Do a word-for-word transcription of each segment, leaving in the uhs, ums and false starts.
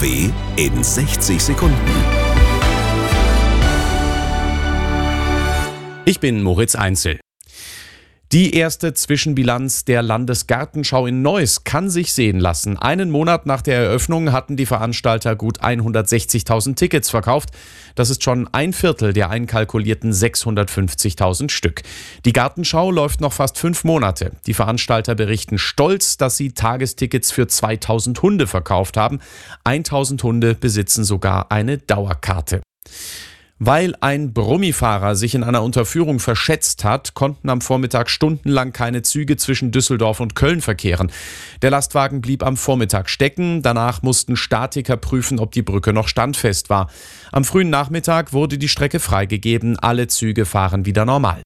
W in sechzig Sekunden. Ich bin Moritz Einzel. Die erste Zwischenbilanz der Landesgartenschau in Neuss kann sich sehen lassen. Einen Monat nach der Eröffnung hatten die Veranstalter gut hundertsechzigtausend Tickets verkauft. Das ist schon ein Viertel der einkalkulierten sechshundertfünfzigtausend Stück. Die Gartenschau läuft noch fast fünf Monate. Die Veranstalter berichten stolz, dass sie Tagestickets für zweitausend Hunde verkauft haben. tausend Hunde besitzen sogar eine Dauerkarte. Weil ein Brummifahrer sich in einer Unterführung verschätzt hat, konnten am Vormittag stundenlang keine Züge zwischen Düsseldorf und Köln verkehren. Der Lastwagen blieb am Vormittag stecken. Danach mussten Statiker prüfen, ob die Brücke noch standfest war. Am frühen Nachmittag wurde die Strecke freigegeben. Alle Züge fahren wieder normal.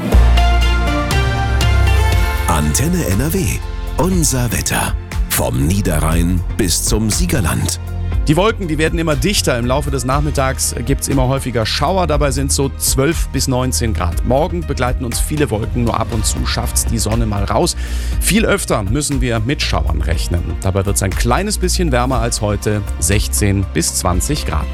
Antenne N R W. Unser Wetter. Vom Niederrhein bis zum Siegerland. Die Wolken, die werden immer dichter. Im Laufe des Nachmittags gibt es immer häufiger Schauer. Dabei sind es so zwölf bis neunzehn Grad. Morgen begleiten uns viele Wolken. Nur ab und zu schafft's die Sonne mal raus. Viel öfter müssen wir mit Schauern rechnen. Dabei wird es ein kleines bisschen wärmer als heute. sechzehn bis zwanzig Grad.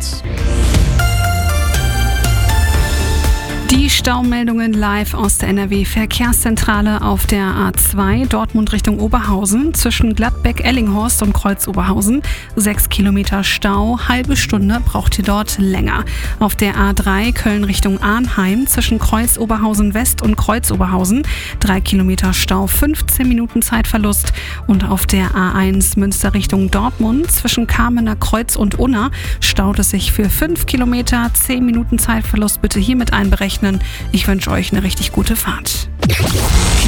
Die Staumeldungen live aus der N R W-Verkehrszentrale auf der A zwei, Dortmund Richtung Oberhausen, zwischen Gladbeck-Ellinghorst und Kreuz-Oberhausen. Sechs Kilometer Stau, halbe Stunde braucht ihr dort länger. Auf der A drei, Köln Richtung Arnheim, zwischen Kreuz-Oberhausen West und Kreuz-Oberhausen. Drei Kilometer Stau, fünfzehn Minuten Zeitverlust. Und auf der A eins, Münster Richtung Dortmund, zwischen Kamener Kreuz und Unna, staut es sich für fünf Kilometer, zehn Minuten Zeitverlust. Bitte hiermit einberechnen. Ich wünsche euch eine richtig gute Fahrt.